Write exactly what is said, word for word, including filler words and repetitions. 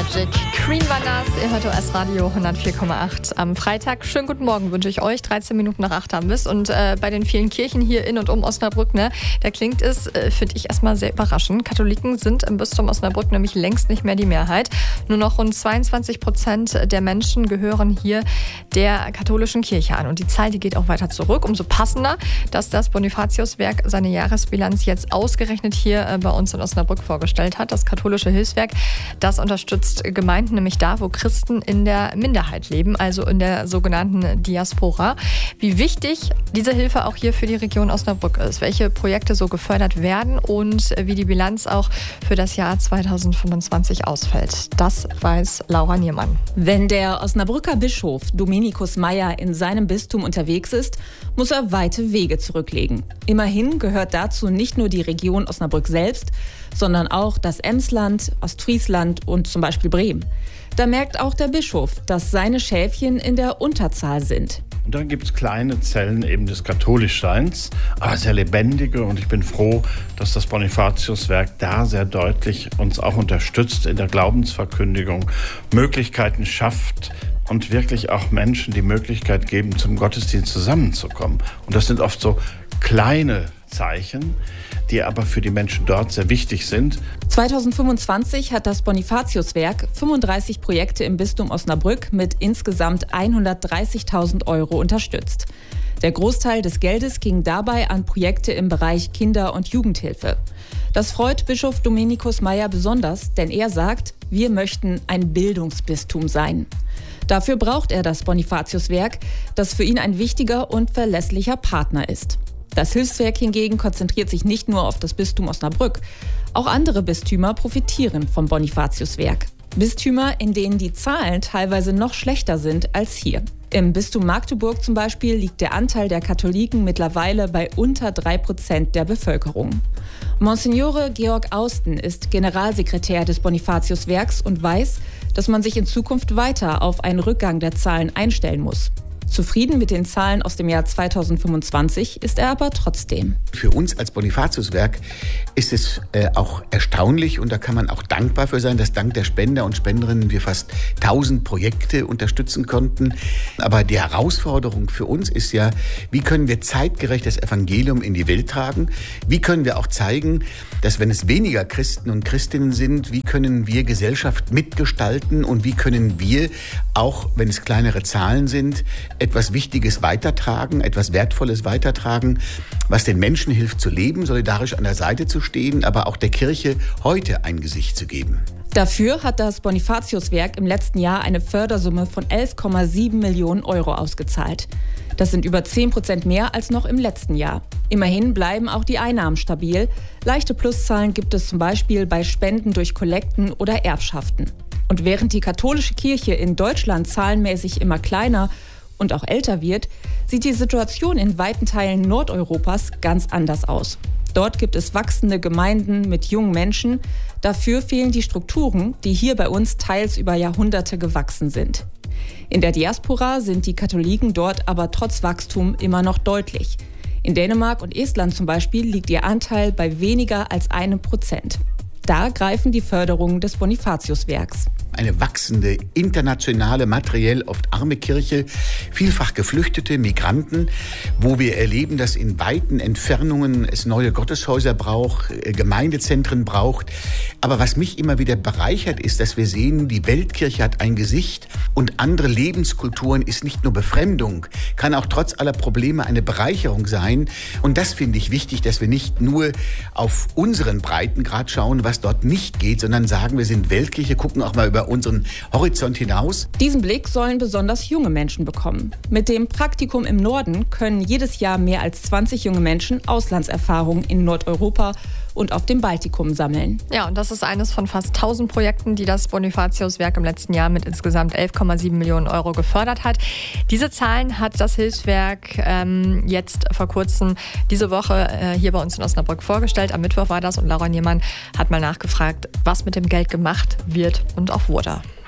Magic. Green Bananas, ihr hört O S Radio hundertvier Komma acht am Freitag. Schönen guten Morgen wünsche ich euch. dreizehn Minuten nach acht haben wir es. Und äh, bei den vielen Kirchen hier in und um Osnabrück, ne, da klingt es, äh, finde ich, erstmal sehr überraschend. Katholiken sind im Bistum Osnabrück nämlich längst nicht mehr die Mehrheit. Nur noch rund zweiundzwanzig Prozent der Menschen gehören hier der katholischen Kirche an. Und die Zahl, die geht auch weiter zurück. Umso passender, dass das Bonifatiuswerk seine Jahresbilanz jetzt ausgerechnet hier äh, bei uns in Osnabrück vorgestellt hat. Das katholische Hilfswerk, das unterstützt Gemeinden nämlich da, wo Christen in der Minderheit leben, also in der sogenannten Diaspora. Wie wichtig diese Hilfe auch hier für die Region Osnabrück ist, welche Projekte so gefördert werden und wie die Bilanz auch für das Jahr zweitausendfünfundzwanzig ausfällt, das weiß Laura Niermann. Wenn der Osnabrücker Bischof Dominikus Meier in seinem Bistum unterwegs ist, muss er weite Wege zurücklegen. Immerhin gehört dazu nicht nur die Region Osnabrück selbst, sondern auch das Emsland, Ostfriesland und zum Beispiel Bremen. Da merkt auch der Bischof, dass seine Schäfchen in der Unterzahl sind. Und dann gibt es kleine Zellen eben des Katholischseins, aber sehr lebendige. Und ich bin froh, dass das Bonifatiuswerk da sehr deutlich uns auch unterstützt in der Glaubensverkündigung, Möglichkeiten schafft und wirklich auch Menschen die Möglichkeit geben, zum Gottesdienst zusammenzukommen. Und das sind oft so kleine Zeichen, die aber für die Menschen dort sehr wichtig sind. zweitausendfünfundzwanzig hat das Bonifatiuswerk fünfunddreißig Projekte im Bistum Osnabrück mit insgesamt hundertdreißigtausend Euro unterstützt. Der Großteil des Geldes ging dabei an Projekte im Bereich Kinder- und Jugendhilfe. Das freut Bischof Dominikus Meier besonders, denn er sagt, wir möchten ein Bildungsbistum sein. Dafür braucht er das Bonifatiuswerk, das für ihn ein wichtiger und verlässlicher Partner ist. Das Hilfswerk hingegen konzentriert sich nicht nur auf das Bistum Osnabrück. Auch andere Bistümer profitieren vom Bonifatiuswerk. Bistümer, in denen die Zahlen teilweise noch schlechter sind als hier. Im Bistum Magdeburg zum Beispiel liegt der Anteil der Katholiken mittlerweile bei unter drei Prozent der Bevölkerung. Monsignore Georg Austen ist Generalsekretär des Bonifatiuswerks und weiß, dass man sich in Zukunft weiter auf einen Rückgang der Zahlen einstellen muss. Zufrieden mit den Zahlen aus dem Jahr zweitausendfünfundzwanzig ist er aber trotzdem. Für uns als Bonifatiuswerk ist es äh, auch erstaunlich und da kann man auch dankbar für sein, dass dank der Spender und Spenderinnen wir fast tausend Projekte unterstützen konnten. Aber die Herausforderung für uns ist ja, wie können wir zeitgerecht das Evangelium in die Welt tragen? Wie können wir auch zeigen, dass wenn es weniger Christen und Christinnen sind, wie können wir Gesellschaft mitgestalten und wie können wir, auch wenn es kleinere Zahlen sind, etwas Wichtiges weitertragen, etwas Wertvolles weitertragen, was den Menschen hilft zu leben, solidarisch an der Seite zu stehen, aber auch der Kirche heute ein Gesicht zu geben. Dafür hat das Bonifatiuswerk im letzten Jahr eine Fördersumme von elf Komma sieben Millionen Euro ausgezahlt. Das sind über zehn Prozent mehr als noch im letzten Jahr. Immerhin bleiben auch die Einnahmen stabil. Leichte Pluszahlen gibt es zum Beispiel bei Spenden durch Kollekten oder Erbschaften. Und während die katholische Kirche in Deutschland zahlenmäßig immer kleiner und auch älter wird, sieht die Situation in weiten Teilen Nordeuropas ganz anders aus. Dort gibt es wachsende Gemeinden mit jungen Menschen. Dafür fehlen die Strukturen, die hier bei uns teils über Jahrhunderte gewachsen sind. In der Diaspora sind die Katholiken dort aber trotz Wachstum immer noch deutlich. In Dänemark und Estland zum Beispiel liegt ihr Anteil bei weniger als einem Prozent. Da greifen die Förderungen des Bonifatiuswerks. Eine wachsende, internationale, materiell oft arme Kirche, vielfach geflüchtete Migranten, wo wir erleben, dass in weiten Entfernungen es neue Gotteshäuser braucht, Gemeindezentren braucht. Aber was mich immer wieder bereichert, ist, dass wir sehen, die Weltkirche hat ein Gesicht und andere Lebenskulturen ist nicht nur Befremdung, kann auch trotz aller Probleme eine Bereicherung sein. Und das finde ich wichtig, dass wir nicht nur auf unseren Breitengrad schauen, was dort nicht geht, sondern sagen, wir sind Weltkirche, gucken auch mal über unseren Horizont hinaus. Diesen Blick sollen besonders junge Menschen bekommen. Mit dem Praktikum im Norden können jedes Jahr mehr als zwanzig junge Menschen Auslandserfahrung in Nordeuropa und auf dem Baltikum sammeln. Ja, und das ist eines von fast tausend Projekten, die das Bonifatiuswerk im letzten Jahr mit insgesamt elf Komma sieben Millionen Euro gefördert hat. Diese Zahlen hat das Hilfswerk ähm, jetzt vor kurzem diese Woche äh, hier bei uns in Osnabrück vorgestellt. Am Mittwoch war das und Laura Niermann hat mal nachgefragt, was mit dem Geld gemacht wird und auch wurde.